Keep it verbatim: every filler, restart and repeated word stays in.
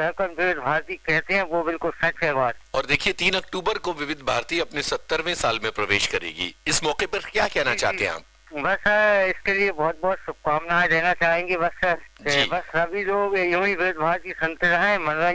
जो है विविध भारती कहते हैं वो बिल्कुल सच है बात। और देखिए तीन अक्टूबर को विविध भारती अपने सत्तरवें साल में प्रवेश करेगी, इस मौके पर क्या कहना चाहते हैं आप? बस इसके लिए बहुत बहुत शुभकामनाएं देना चाहेंगे। बस बस सभी लोग यूं ही विविध भारती सुनते रहें, मनोरंजन